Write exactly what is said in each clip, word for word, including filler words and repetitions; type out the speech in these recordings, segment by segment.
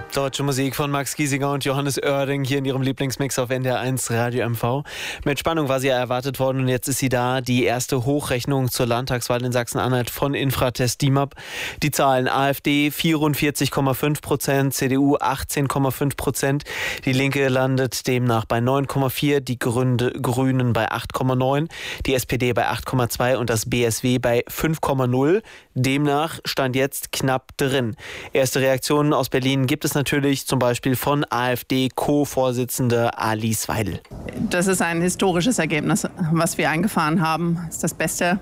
Deutsche Musik von Max Giesinger und Johannes Oerding hier in ihrem Lieblingsmix auf N D R eins Radio M V. Mit Spannung war sie ja erwartet worden und jetzt ist sie da. Die erste Hochrechnung zur Landtagswahl in Sachsen-Anhalt von Infratest D I M A P. Die Zahlen: AfD vierundvierzig Komma fünf Prozent, C D U achtzehn Komma fünf Prozent. Die Linke landet demnach bei neun Komma vier, die Gründe, Grünen bei acht Komma neun, die S P D bei acht Komma zwei und das B S W bei fünf Komma null. Demnach stand jetzt knapp drin. Erste Reaktionen aus Berlin gibt es natürlich, zum Beispiel von AfD-Co-Vorsitzende Alice Weidel. Das ist ein historisches Ergebnis, was wir eingefahren haben. Das ist das Beste.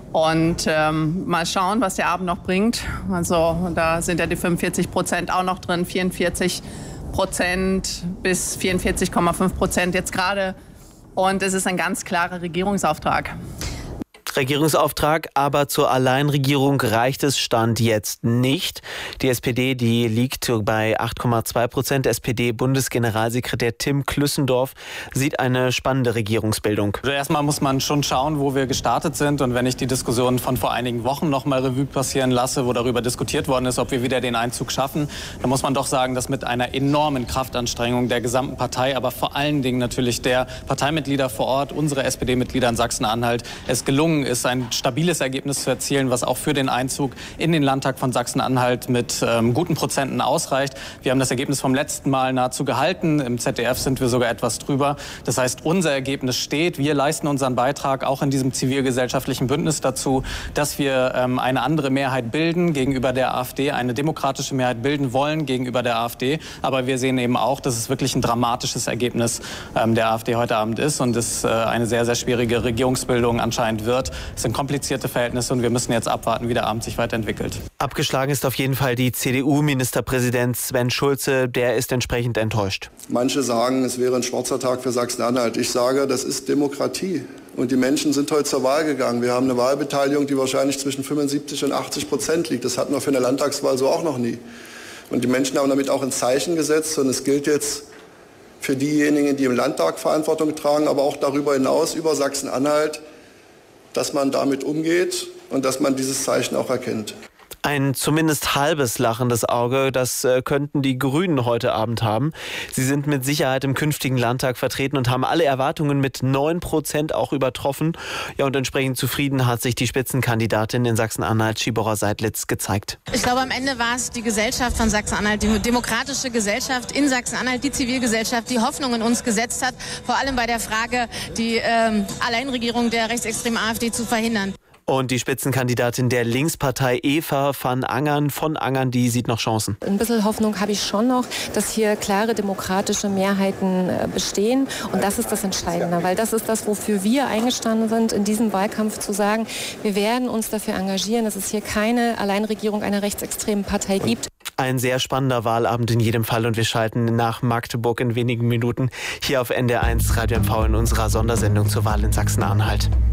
Und ähm, mal schauen, was der Abend noch bringt. Also da sind ja die fünfundvierzig Prozent auch noch drin, vierundvierzig Prozent bis vierundvierzig Komma fünf Prozent jetzt gerade. Und es ist ein ganz klarer Regierungsauftrag. Regierungsauftrag, aber zur Alleinregierung reicht es Stand jetzt nicht. Die S P D, die liegt bei acht Komma zwei Prozent. S P D-Bundesgeneralsekretär Tim Klüssendorf sieht eine spannende Regierungsbildung. Also erstmal muss man schon schauen, wo wir gestartet sind. Und wenn ich die Diskussion von vor einigen Wochen noch mal Revue passieren lasse, wo darüber diskutiert worden ist, ob wir wieder den Einzug schaffen, dann muss man doch sagen, dass mit einer enormen Kraftanstrengung der gesamten Partei, aber vor allen Dingen natürlich der Parteimitglieder vor Ort, unsere S P D-Mitglieder in Sachsen-Anhalt, es gelungen ist, ein stabiles Ergebnis zu erzielen, was auch für den Einzug in den Landtag von Sachsen-Anhalt mit ähm, guten Prozenten ausreicht. Wir haben das Ergebnis vom letzten Mal nahezu gehalten. Im Z D F sind wir sogar etwas drüber. Das heißt, unser Ergebnis steht. Wir leisten unseren Beitrag auch in diesem zivilgesellschaftlichen Bündnis dazu, dass wir ähm, eine andere Mehrheit bilden gegenüber der AfD, eine demokratische Mehrheit bilden wollen gegenüber der AfD. Aber wir sehen eben auch, dass es wirklich ein dramatisches Ergebnis ähm, der AfD heute Abend ist und es äh, eine sehr, sehr schwierige Regierungsbildung anscheinend wird. Es sind komplizierte Verhältnisse und wir müssen jetzt abwarten, wie der Abend sich weiterentwickelt. Abgeschlagen ist auf jeden Fall die C D U-Ministerpräsident Sven Schulze. Der ist entsprechend enttäuscht. Manche sagen, es wäre ein schwarzer Tag für Sachsen-Anhalt. Ich sage, das ist Demokratie. Und die Menschen sind heute zur Wahl gegangen. Wir haben eine Wahlbeteiligung, die wahrscheinlich zwischen fünfundsiebzig und achtzig Prozent liegt. Das hatten wir für eine Landtagswahl so auch noch nie. Und die Menschen haben damit auch ein Zeichen gesetzt. Und es gilt jetzt für diejenigen, die im Landtag Verantwortung tragen, aber auch darüber hinaus über Sachsen-Anhalt, dass man damit umgeht und dass man dieses Zeichen auch erkennt. Ein zumindest halbes lachendes Auge, das äh, könnten die Grünen heute Abend haben. Sie sind mit Sicherheit im künftigen Landtag vertreten und haben alle Erwartungen mit neun Prozent auch übertroffen. Ja, und entsprechend zufrieden hat sich die Spitzenkandidatin in Sachsen-Anhalt, Tschibora Seidlitz, gezeigt. Ich glaube, am Ende war es die Gesellschaft von Sachsen-Anhalt, die demokratische Gesellschaft in Sachsen-Anhalt, die Zivilgesellschaft, die Hoffnung in uns gesetzt hat, vor allem bei der Frage, die ähm, Alleinregierung der rechtsextremen AfD zu verhindern. Und die Spitzenkandidatin der Linkspartei Eva van Angern von Angern, die sieht noch Chancen. Ein bisschen Hoffnung habe ich schon noch, dass hier klare demokratische Mehrheiten bestehen. Und das ist das Entscheidende, weil das ist das, wofür wir eingestanden sind, in diesem Wahlkampf zu sagen, wir werden uns dafür engagieren, dass es hier keine Alleinregierung einer rechtsextremen Partei gibt. Ein sehr spannender Wahlabend in jedem Fall und wir schalten nach Magdeburg in wenigen Minuten hier auf N D R eins Radio M V in unserer Sondersendung zur Wahl in Sachsen-Anhalt.